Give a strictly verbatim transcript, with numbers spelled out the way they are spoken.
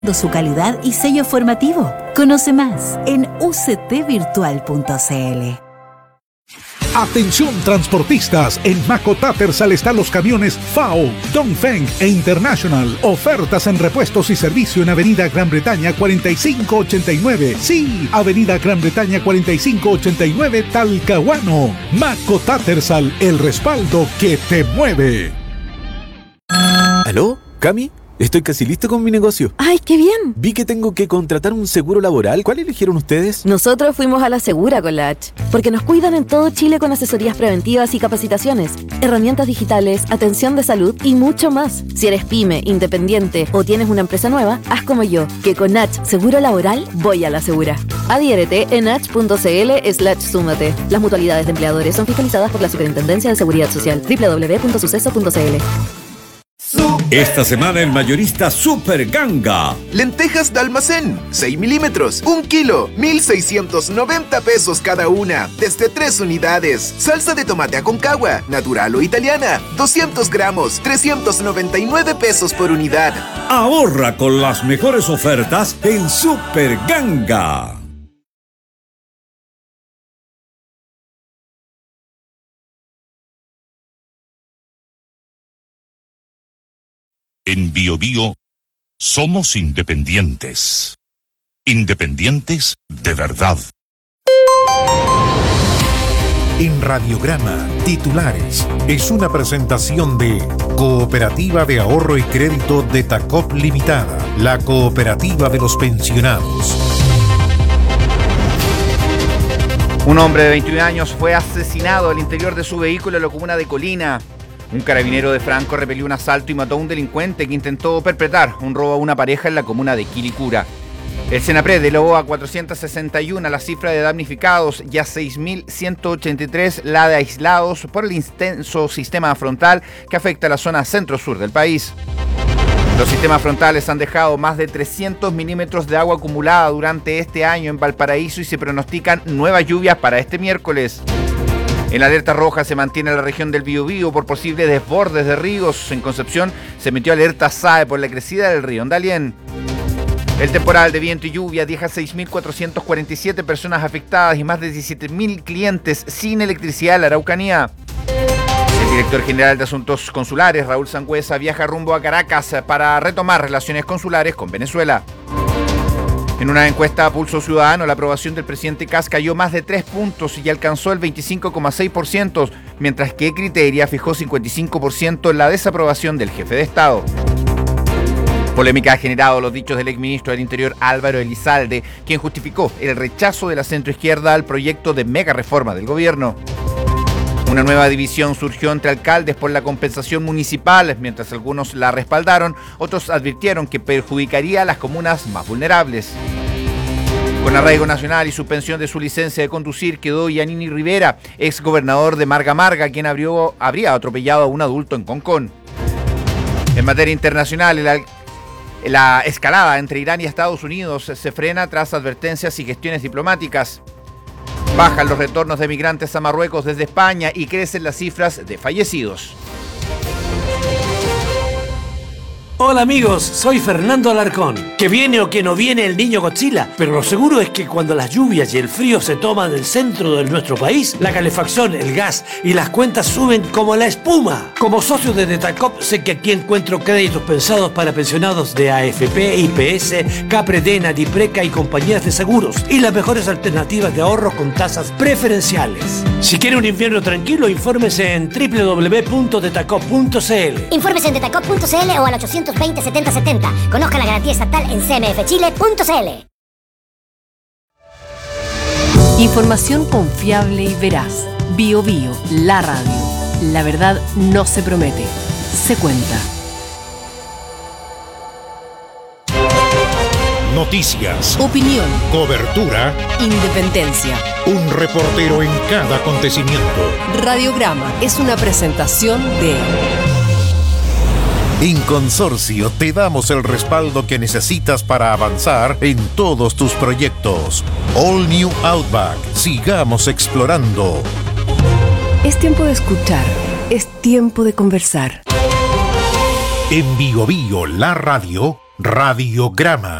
su calidad y sello formativo. Conoce más en u c t virtual punto c l. Atención transportistas, en Maco Tattersall están los camiones F A O, Dongfeng e International. Ofertas en repuestos y servicio en Avenida Gran Bretaña cuarenta y cinco ochenta y nueve. Sí, Avenida Gran Bretaña cuarenta y cinco ochenta y nueve, Talcahuano. Maco Tattersall, el respaldo que te mueve. ¿Aló? ¿Cami? Estoy casi listo con mi negocio. ¡Ay, qué bien! Vi que tengo que contratar un seguro laboral. ¿Cuál eligieron ustedes? Nosotros fuimos a la Segura con la H, porque nos cuidan en todo Chile con asesorías preventivas y capacitaciones, herramientas digitales, atención de salud y mucho más. Si eres pyme, independiente o tienes una empresa nueva, haz como yo, que con H Seguro Laboral voy a la Segura. Adhiérete en h punto c l slash súmate. Las mutualidades de empleadores son fiscalizadas por la Superintendencia de Seguridad Social. doble u doble u doble u punto suceso punto c l. Esta semana el mayorista Super Ganga. Lentejas de almacén, seis milímetros, un kilo, mil seiscientos noventa pesos cada una, desde tres unidades. Salsa de tomate Aconcagua, natural o italiana, doscientos gramos, trescientos noventa y nueve pesos por unidad. Ahorra con las mejores ofertas en Super Ganga. En Bio Bio somos independientes. Independientes de verdad. En Radiograma, titulares, es una presentación de Cooperativa de Ahorro y Crédito de Tacop Limitada, la cooperativa de los pensionados. Un hombre de veintiún años fue asesinado al interior de su vehículo en la comuna de Colina. Un carabinero de Franco repelió un asalto y mató a un delincuente que intentó perpetrar un robo a una pareja en la comuna de Quilicura. El Senapred elevó a cuatrocientos sesenta y uno la cifra de damnificados y a seis mil ciento ochenta y tres la de aislados por el intenso sistema frontal que afecta a la zona centro-sur del país. Los sistemas frontales han dejado más de trescientos milímetros de agua acumulada durante este año en Valparaíso y se pronostican nuevas lluvias para este miércoles. En la alerta roja se mantiene la región del Biobío por posibles desbordes de ríos. En Concepción se emitió alerta S A E por la crecida del río Dalién. El temporal de viento y lluvia deja seis mil cuatrocientas cuarenta y siete personas afectadas y más de diecisiete mil clientes sin electricidad en la Araucanía. El director general de Asuntos Consulares, Raúl Sangüesa, viaja rumbo a Caracas para retomar relaciones consulares con Venezuela. En una encuesta a Pulso Ciudadano, la aprobación del presidente Kast cayó más de tres puntos y alcanzó el veinticinco coma seis por ciento, mientras que Criteria fijó cincuenta y cinco por ciento en la desaprobación del jefe de Estado. Polémica ha generado los dichos del exministro del Interior Álvaro Elizalde, quien justificó el rechazo de la centroizquierda al proyecto de mega reforma del gobierno. Una nueva división surgió entre alcaldes por la compensación municipal. Mientras algunos la respaldaron, otros advirtieron que perjudicaría a las comunas más vulnerables. Con arraigo nacional y suspensión de su licencia de conducir quedó Yanini Rivera, ex gobernador de Marga Marga, quien abrió, habría atropellado a un adulto en Concón. En materia internacional, la, la escalada entre Irán y Estados Unidos se frena tras advertencias y gestiones diplomáticas. Bajan los retornos de migrantes a Marruecos desde España y crecen las cifras de fallecidos. Hola amigos, soy Fernando Alarcón. Que viene o que no viene el niño Godzilla, pero lo seguro es que cuando las lluvias y el frío se toman el centro de nuestro país, la calefacción, el gas y las cuentas suben como la espuma. Como socio de Detacop sé que aquí encuentro créditos pensados para pensionados de A F P, I P S, Capredena, Dipreca y compañías de seguros y las mejores alternativas de ahorro con tasas preferenciales. Si quiere un invierno tranquilo, infórmese en doble u doble u doble u punto detacop punto c l. Infórmese en detacop punto c l o al ochocientos veinte setenta setenta. Conozca la garantía estatal en c m f chile punto c l. Información confiable y veraz. Bio Bio, la radio. La verdad no se promete, se cuenta. Noticias, opinión, cobertura, independencia. Un reportero en cada acontecimiento. Radiograma es una presentación de... En Consorcio te damos el respaldo que necesitas para avanzar en todos tus proyectos. All New Outback. Sigamos explorando. Es tiempo de escuchar. Es tiempo de conversar. En Bio Bio, la radio, Radiograma.